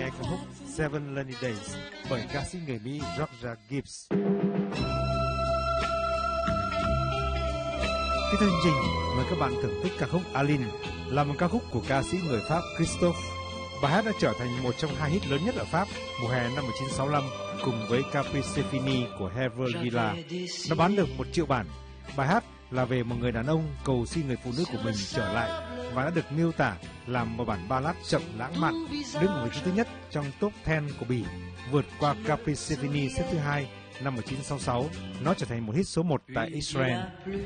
nghe ca khúc Seven Rainy Days bởi ca sĩ người Mỹ Georgia Gibbs. Tiếp theo chương trình, mời các bạn thưởng thức ca khúc Aline, là một ca khúc của ca sĩ người Pháp Christophe. Bài hát đã trở thành một trong hai hit lớn nhất ở Pháp mùa hè năm 1965 cùng với Caprice Fini của Hervé Villard. Nó bán được 1 triệu bản. Bài hát là về một người đàn ông cầu xin người phụ nữ của mình trở lại và đã được miêu tả làm một bản ballad chậm lãng mạn, đứng ở vị trí thứ nhất trong top 10 của Bỉ, vượt qua Caprice Fini xếp thứ 2 năm 1966. Nó trở thành một hit số 1 tại Israel.